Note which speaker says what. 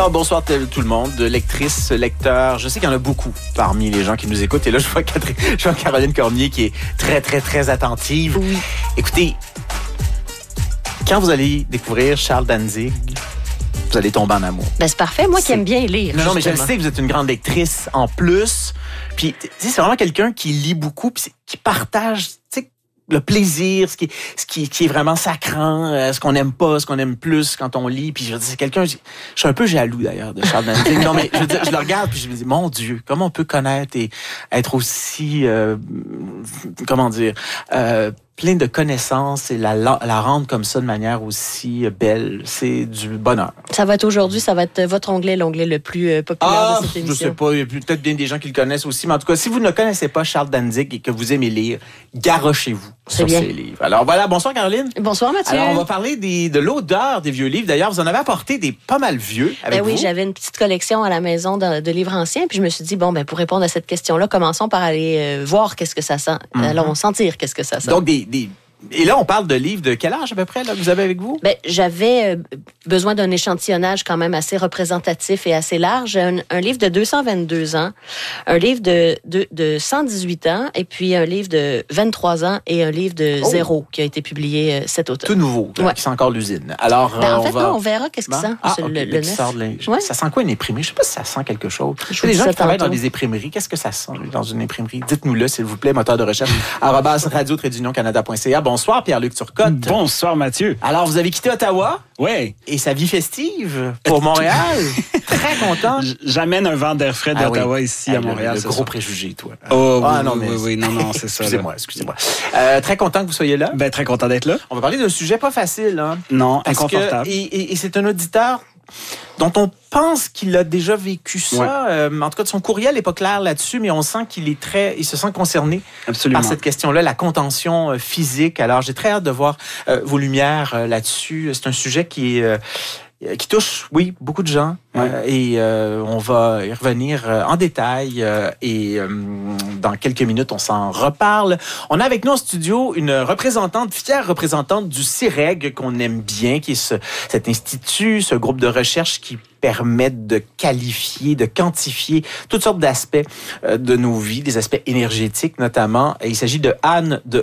Speaker 1: Alors, bonsoir tout le monde, lectrices, lecteurs. Je sais qu'il y en a beaucoup parmi les gens qui nous écoutent. Et là, je vois Caroline Cormier qui est très, très, très attentive.
Speaker 2: Oui.
Speaker 1: Écoutez, quand vous allez découvrir Charles Danzig, vous allez tomber en amour.
Speaker 2: Ben, c'est parfait. Moi qui aime bien lire.
Speaker 1: Non, mais je le sais que vous êtes une grande lectrice en plus. Puis, c'est vraiment quelqu'un qui lit beaucoup, puis qui partage, le plaisir, ce qui est vraiment sacrant, ce qu'on aime pas, ce qu'on aime plus quand on lit. Puis je veux dire, c'est quelqu'un... Je suis un peu jaloux d'ailleurs de Charles Danzig. Non, mais je veux dire, je le regarde puis je me dis, mon Dieu, comment on peut connaître et être aussi... plein de connaissances et la rendre comme ça de manière aussi belle. C'est du bonheur.
Speaker 2: Ça va être aujourd'hui, ça va être votre onglet, l'onglet le plus populaire de cette émission.
Speaker 1: Je sais pas, il y a peut-être bien des gens qui le connaissent aussi, mais en tout cas, si vous ne connaissez pas Charles Danzig et que vous aimez lire, garochez-vous sur ses livres. Alors voilà, bonsoir Caroline.
Speaker 2: Bonsoir Mathieu.
Speaker 1: Alors on va parler de l'odeur des vieux livres. D'ailleurs, vous en avez apporté des pas mal vieux avec vous.
Speaker 2: Oui, j'avais une petite collection à la maison de livres anciens, puis je me suis dit, pour répondre à cette question-là, commençons par aller voir qu'est-ce que ça sent. Allons sentir qu'est-ce que ça sent.
Speaker 1: Donc, et là, on parle de livres de quel âge à peu près là, que vous avez avec vous?
Speaker 2: J'avais besoin d'un échantillonnage quand même assez représentatif et assez large. Un livre de 222 ans, un livre de 118 ans, et puis un livre de 23 ans et un livre de 0 qui a été publié cet automne.
Speaker 1: Tout nouveau, qui sent encore l'usine. Alors,
Speaker 2: on verra qu'est-ce que ça sent. Le neuf.
Speaker 1: Ça sent quoi une imprimerie? Je sais pas si ça sent quelque chose. Les gens qui travaillent dans des imprimeries, qu'est-ce que ça sent dans une imprimerie? Dites-nous-le, s'il vous plaît, moteur de recherche, @radio-canada.ca. Bonsoir, Pierre-Luc Turcotte.
Speaker 3: Bonsoir, Mathieu.
Speaker 1: Alors, vous avez quitté Ottawa?
Speaker 3: Oui.
Speaker 1: Et sa vie festive pour Montréal. Très content.
Speaker 3: J'amène un vent d'air frais d'Ottawa ici à Montréal.
Speaker 1: Le gros préjugé, toi.
Speaker 3: Non, c'est ça.
Speaker 1: Excusez-moi. Très content que vous soyez là.
Speaker 3: Ben, très content d'être là.
Speaker 1: On va parler d'un sujet pas facile. Hein,
Speaker 3: non, inconfortable.
Speaker 1: Et c'est un auditeur dont on pense qu'il a déjà vécu ça. En tout cas, son courriel n'est pas clair là-dessus, mais on sent qu'il il se sent concerné par cette question-là, la contention physique. Alors, j'ai très hâte de voir vos lumières là-dessus. C'est un sujet qui touche, oui, beaucoup de gens. Et on va y revenir en détail. Dans quelques minutes, on s'en reparle. On a avec nous en studio une fière représentante du CIREG qu'on aime bien, qui est cet institut, ce groupe de recherche qui permet de qualifier, de quantifier toutes sortes d'aspects de nos vies, des aspects énergétiques notamment. Et il s'agit de Anne de